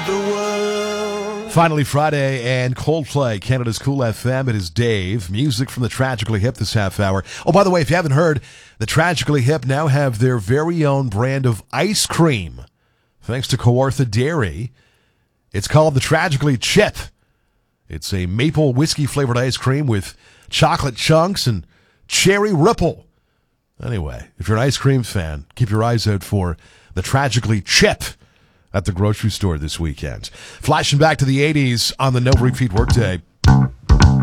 Finally Friday, and Coldplay, Canada's Cool FM. It is Dave. Music from the Tragically Hip this half hour. Oh, by the way, if you haven't heard, the Tragically Hip now have their very own brand of ice cream. Thanks to Kawartha Dairy. It's called the Tragically Chip. It's a maple whiskey flavored ice cream with chocolate chunks and cherry ripple. Anyway, if you're an ice cream fan, keep your eyes out for the Tragically Chip at the grocery store this weekend. Flashing back to the 80s on the No Repeat Workday.